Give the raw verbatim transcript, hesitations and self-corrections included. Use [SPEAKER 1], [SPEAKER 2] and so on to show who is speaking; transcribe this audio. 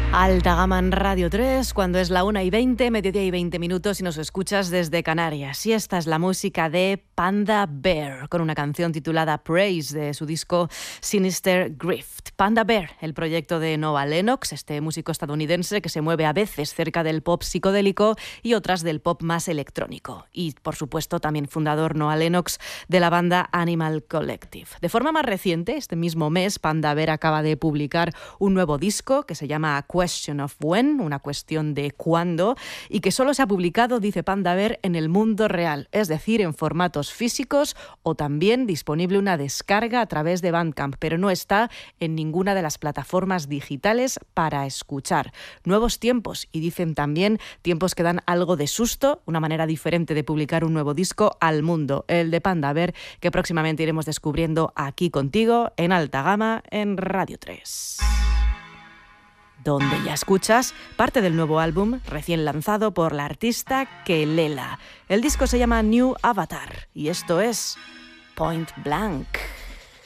[SPEAKER 1] Alta Gama en Radio tres, cuando es la una y veinte, mediodía y veinte minutos, y nos escuchas desde Canarias. Y esta es la música de Panda Bear, con una canción titulada Praise de su disco Sinister Grift. Panda Bear, el proyecto de Noah Lennox, este músico estadounidense que se mueve a veces cerca del pop psicodélico y otras del pop más electrónico. Y, por supuesto, también fundador Noah Lennox de la banda Animal Collective. De forma más reciente, este mismo mes, Panda Bear acaba de publicar un nuevo disco que se llama Question of When, una cuestión de cuándo, y que solo se ha publicado, dice Panda Bear, en el mundo real, es decir, en formatos físicos, o también disponible una descarga a través de Bandcamp, pero no está en ninguna de las plataformas digitales para escuchar. Nuevos tiempos, y dicen también tiempos que dan algo de susto, una manera diferente de publicar un nuevo disco al mundo, el de Panda Bear, que próximamente iremos descubriendo aquí contigo en Alta Gama en Radio tres. Donde ya escuchas parte del nuevo álbum recién lanzado por la artista Kelela. El disco se llama New Avatar y esto es Point Blank.